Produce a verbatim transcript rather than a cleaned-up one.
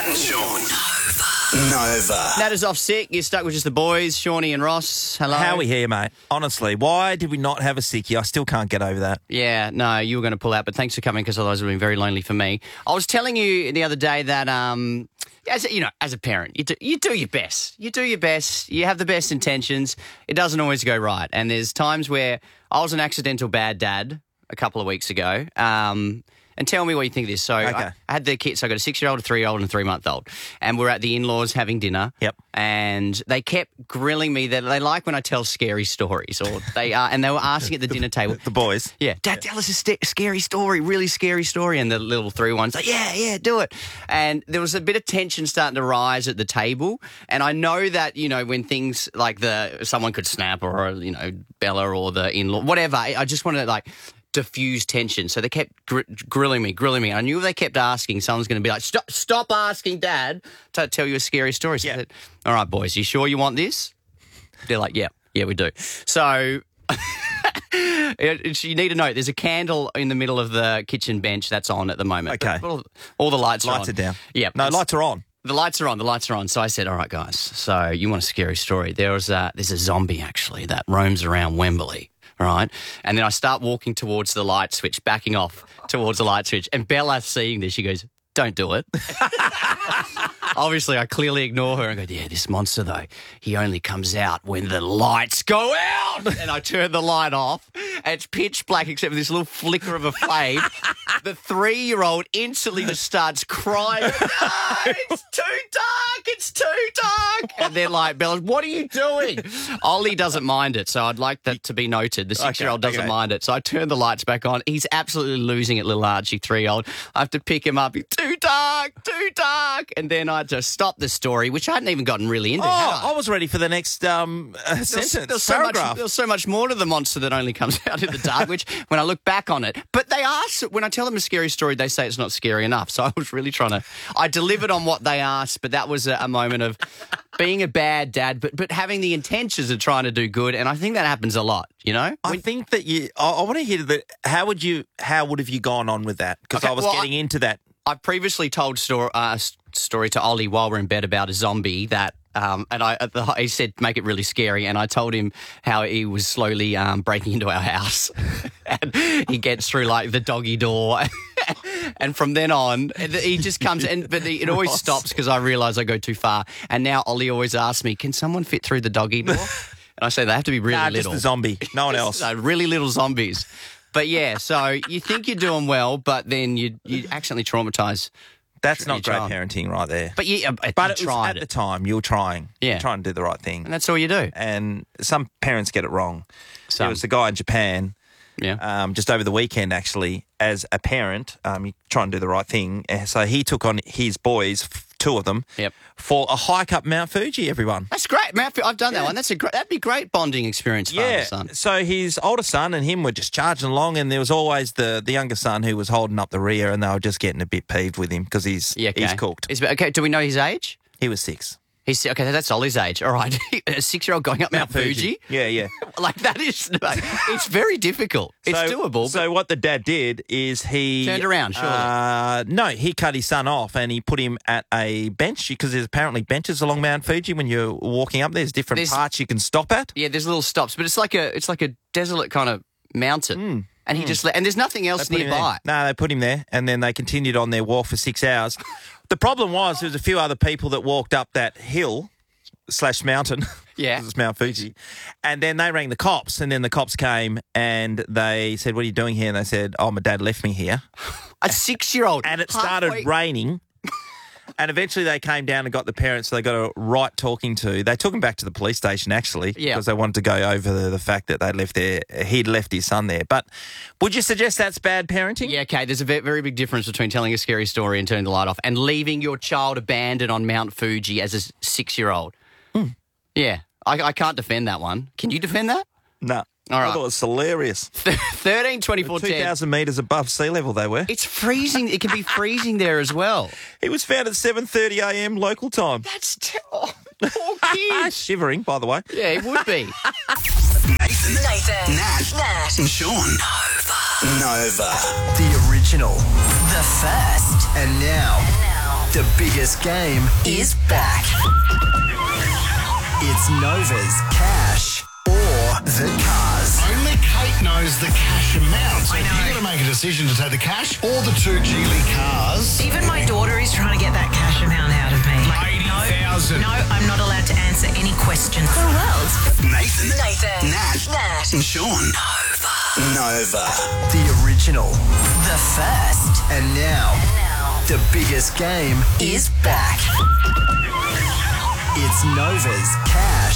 Nat and Sean. Nova. Nat is off sick. You're stuck with just the boys, Shawnee and Ross. Hello. How are we here, mate? Honestly, why did we not have a sickie? I still can't get over that. Yeah, no, you were going to pull out, but thanks for coming because otherwise it would have been very lonely for me. I was telling you the other day that, um, as a, you know, as a parent, you do, you do your best. You do your best. You have the best intentions. It doesn't always go right. And there's times where I was an accidental bad dad a couple of weeks ago. Um, and tell me what you think of this. So Okay. I, I had the kids. So I got a six-year-old, a three-year-old, and a three-month-old. And we're at the in-laws having dinner. Yep. And they kept grilling me. That they like when I tell scary stories, or they are, and they were asking at the dinner table. The boys. Yeah, Dad, tell us a st- scary story, really scary story. And the little three ones like, yeah, yeah, do it. And there was a bit of tension starting to rise at the table. And I know that, you know, when things like the someone could snap, or, you know, Bella or the in-law, whatever, I just wanted to, like, diffuse tension. So they kept gr- grilling me, grilling me. And I knew if they kept asking, someone's going to be like, stop, stop asking Dad to tell you a scary story. So Yeah. I said, all right, boys, you sure you want this? They're like, yeah, yeah, we do. So it, you need to know, there's a candle in the middle of the kitchen bench that's on at the moment. Okay. All, all the lights, Lights are are on. down. Yeah. No, lights are on. The lights are on. The lights are on. So I said, all right, guys, so you want a scary story? There was a, there's a zombie, actually, that roams around Wembley. Right. And then I start walking towards the light switch, backing off towards the light switch. And Bella, seeing this, she goes, don't do it. Obviously, I clearly ignore her and go, yeah, this monster, though, he only comes out when the lights go out. And I turn the light off. And it's pitch black except for this little flicker of a flame. The three-year-old instantly just starts crying. No, it's too dark. It's too dark. And they're like, Bella, what are you doing? Ollie doesn't mind it, so I'd like that to be noted. The six-year-old Okay, doesn't okay. mind it. So I turn the lights back on. He's absolutely losing it, little Archie, three-year-old. I have to pick him up. He's too dark, too dark. And then I just stop the story, which I hadn't even gotten really into. Oh, had I? I was ready for the next um, uh, There's, sentence, there's so much, paragraph. there's so much more to the monster that only comes out in the dark, which when I look back on it, but they ask, when I tell them a scary story, they say it's not scary enough. So I was really trying to, I delivered on what they asked, but that was a, a moment of being a bad dad, but but having the intentions of trying to do good. And I think that happens a lot, you know? I think that you. I, I want to hear that. How would you? How would have you gone on with that? Because Okay, I was well, getting I- into that. I previously told story, uh, s- story to Ollie while we're in bed about a zombie that, um, and I at the, he said make it really scary, and I told him how he was slowly um, breaking into our house, and he gets through like the doggy door, and from then on he just comes in, but he, it always Ross. stops because I realise I go too far, and now Ollie always asks me, can someone fit through the doggy door? And I say they have to be really Nah, just little, the zombie. No one else. no, really little zombies. But yeah, so you think you're doing well, but then you you accidentally traumatise. That's your not great child. parenting right there. But you, uh, But you it was tried at it, the time you were trying. Yeah. You were trying to do the right thing. and that's all you do. And some parents get it wrong. Some. There was a guy in Japan Yeah. um, just over the weekend, actually, as a parent, um, you try and do the right thing. Uh, So he took on his boys, f- two of them, Yep. for a hike up Mount Fuji, everyone. That's great, Matt. I've done that one. That's a great. That'd be great bonding experience, father Yeah. son. So his older son and him were just charging along, and there was always the, the younger son who was holding up the rear, and they were just getting a bit peeved with him because he's, Yeah, okay. he's cooked. Is- okay, do we know his age? He was six. He's okay. That's Ollie's age. All right, a six-year-old going up Mount, Fuji. Yeah, yeah. Like that is. It's very difficult. It's so, doable. So what the dad did is he Turned around, surely. Uh, no, he cut his son off and he put him at a bench because there's apparently benches along Mount Fuji when you're walking up. There's different There's- parts you can stop at. yeah, there's little stops, but it's like a it's like a desolate kind of mountain, and he just let, and there's nothing else They put him nearby. there. No, they put him there, and then they continued on their walk for six hours. The problem was there was a few other people that walked up that hill slash mountain. Yeah. 'cause it's Mount Fuji. And then they rang the cops, and then the cops came and they said, "What are you doing here?" And they said, "Oh, my dad left me here." A six-year-old, And it started halfway- raining. And eventually they came down and got the parents, so they got a right talking to. They took him back to the police station, actually, Yeah. because they wanted to go over the, the fact that they'd left their, he'd left his son there. But would you suggest that's bad parenting? Yeah, okay. There's a ve- very big difference between telling a scary story and turning the light off and leaving your child abandoned on Mount Fuji as a s- six-year-old. Yeah, I, I can't defend that one. Can you defend that? No. All right. I thought it was hilarious. thirteen, twenty-four, two ten. thousand metres above sea level they were. It's freezing. It can be freezing there as well. He was found at seven thirty a m local time. That's te- oh, poor kid. Shivering, by the way. Yeah, it would be. Nathan, Nathan, Nat, Nat, and Sean. Nova. The original. the first, And now, now The biggest game is back. It's Nova's Cash or the Cars. Only Kate knows the cash amount. So I know. you've got to make a decision to take the cash or the two Geely cars. Even my daughter is trying to get that cash amount out of me. eighty thousand. No, I'm not allowed to answer any questions. The world. Nathan, Nathan. Nat, Nat. and Sean. Nova. Nova. The original. The first. And now, the biggest game is back. It's Nova's Cash